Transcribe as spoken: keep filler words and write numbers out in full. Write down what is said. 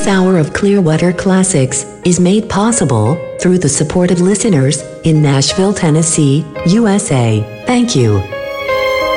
This hour of Clearwater Classics is made possible through the support of listeners in Nashville, Tennessee, U S A. Thank you.